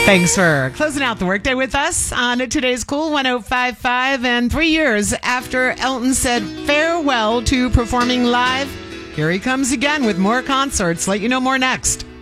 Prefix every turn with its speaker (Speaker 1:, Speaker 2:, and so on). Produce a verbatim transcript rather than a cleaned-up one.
Speaker 1: Thanks for closing out the workday with us on today's Cool one oh five point five. And three years after Elton said farewell to performing live, here he comes again with more concerts. Let you know more next.